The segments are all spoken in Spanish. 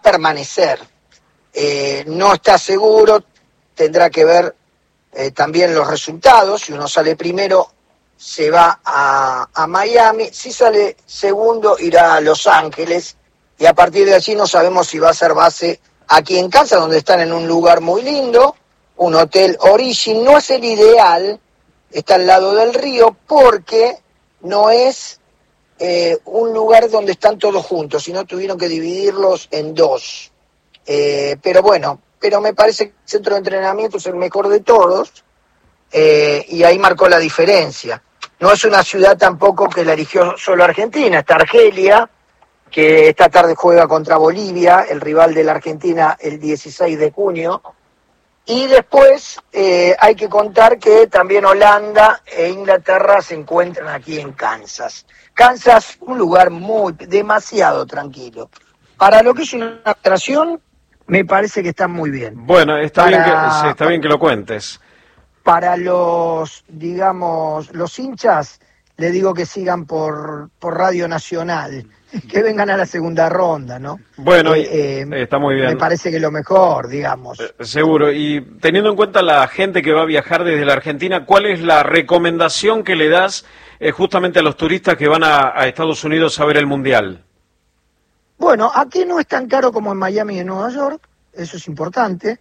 permanecer. No está seguro, tendrá que ver también los resultados. Si uno sale primero, se va a Miami. Si sale segundo, irá a Los Ángeles. Y a partir de allí no sabemos si va a ser base aquí en Kansas, donde están en un lugar muy lindo, un hotel Origin. No es el ideal, está al lado del río, porque no es un lugar donde están todos juntos, sino tuvieron que dividirlos en dos. Pero bueno, me parece que el centro de entrenamiento es el mejor de todos, y ahí marcó la diferencia. No es una ciudad tampoco que la eligió solo Argentina, está Argelia, que esta tarde juega contra Bolivia, el rival de la Argentina, el 16 de junio. Y después hay que contar que también Holanda e Inglaterra se encuentran aquí en Kansas. Kansas, un lugar demasiado tranquilo. Para lo que es una atracción, me parece que está muy bien. Bueno, está bien que lo cuentes. Para los hinchas, le digo que sigan por Radio Nacional, que vengan a la segunda ronda, ¿no? Bueno, está muy bien. Me parece que lo mejor, digamos. Seguro. Y teniendo en cuenta la gente que va a viajar desde la Argentina, ¿cuál es la recomendación que le das justamente a los turistas que van a Estados Unidos a ver el Mundial? Bueno, aquí no es tan caro como en Miami y en Nueva York, eso es importante.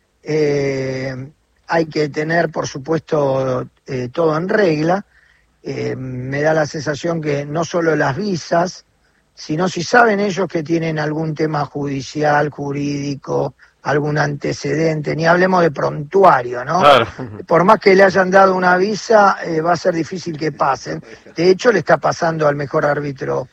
Hay que tener, por supuesto, todo en regla. Me da la sensación que no solo las visas, sino si saben ellos que tienen algún tema judicial, jurídico, algún antecedente, ni hablemos de prontuario, ¿no? Claro. Por más que le hayan dado una visa, va a ser difícil que pasen. De hecho, le está pasando al mejor árbitro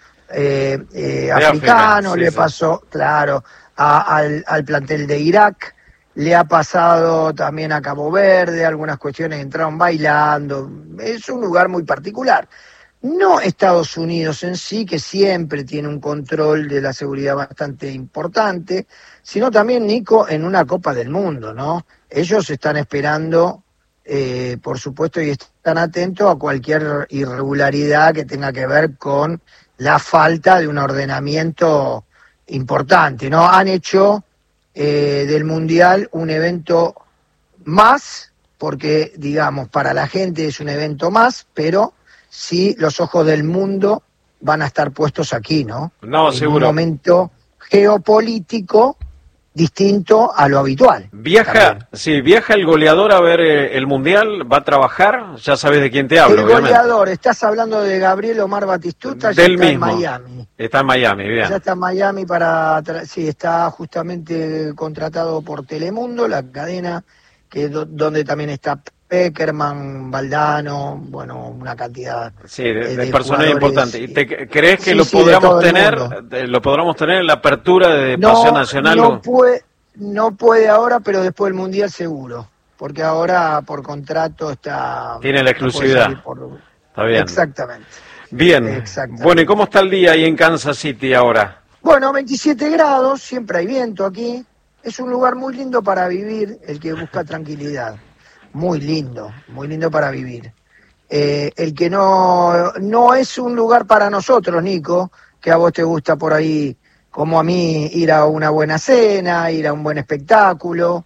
africano, sí, le pasó, claro, al plantel de Irak, le ha pasado también a Cabo Verde, algunas cuestiones entraron bailando. Es un lugar muy particular. No Estados Unidos en sí, que siempre tiene un control de la seguridad bastante importante, sino también, Nico, en una Copa del Mundo, ¿no? Ellos están esperando, por supuesto, y están atentos a cualquier irregularidad que tenga que ver con la falta de un ordenamiento importante, ¿no? Han hecho del Mundial un evento más, porque, digamos, para la gente es un evento más, pero sí los ojos del mundo van a estar puestos aquí, ¿no? No, seguro. En un momento geopolítico distinto a lo habitual. Viaja el goleador a ver el Mundial, va a trabajar, ya sabes de quién te hablo, el obviamente. Goleador, estás hablando de Gabriel Omar Batistuta, ya Del está mismo. en Miami. Está en Miami, bien. Ya está en Miami sí, está justamente contratado por Telemundo, la cadena donde también está Peckerman, Valdano, bueno, una cantidad de personas importantes. ¿Y crees que lo podremos tener en la apertura de Pasión Nacional? No puede ahora, pero después del Mundial seguro, porque ahora por contrato tiene la exclusividad. Está bien. Exactamente. Bien. Exactamente. Bueno, ¿y cómo está el día ahí en Kansas City ahora? Bueno, 27 grados, siempre hay viento aquí. Es un lugar muy lindo para vivir, el que busca tranquilidad. Muy lindo para vivir. El que no es un lugar para nosotros, Nico, que a vos te gusta por ahí, como a mí, ir a una buena cena, ir a un buen espectáculo,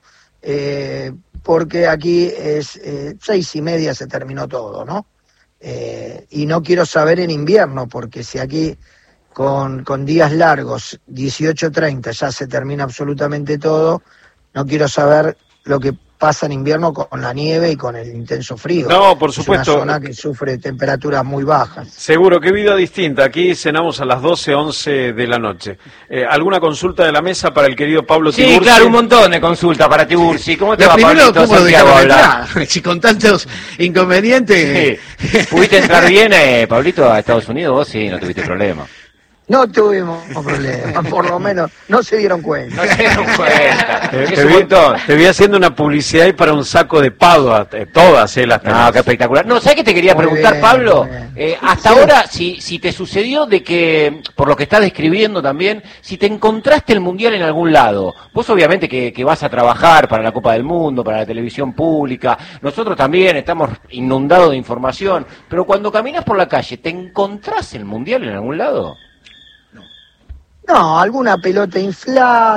porque aquí es 6:30 se terminó todo, ¿no? Y no quiero saber en invierno, porque si aquí con días largos, 18:30 ya se termina absolutamente todo, no quiero saber lo que pasa en invierno con la nieve y con el intenso frío. No, por supuesto. Es una zona que sufre temperaturas muy bajas. Seguro, qué vida distinta. Aquí cenamos a las 12, 11 de la noche. ¿Alguna consulta de la mesa para el querido Pablo Tiburci? Sí, claro, un montón de consultas para Tiburci. ¿Cómo te va, Pablito? ¿Cómo Santiago hablar? Si con tantos inconvenientes... Sí. ¿Pudiste entrar bien, Pablito, a Estados Unidos? Vos sí, no tuviste problema. No tuvimos problemas, por lo menos no se dieron cuenta. No se dieron cuenta. Te vi haciendo una publicidad ahí para un saco de Padua, todas las tenés. No, qué espectacular. No, ¿sabes qué te quería preguntar, bien, Pablo? Hasta ahora, si te sucedió de que, por lo que estás describiendo también, si te encontraste el Mundial en algún lado, vos obviamente que vas a trabajar para la Copa del Mundo, para la televisión pública, nosotros también estamos inundados de información, pero cuando caminas por la calle, ¿te encontrás el Mundial en algún lado? No, alguna pelota inflada.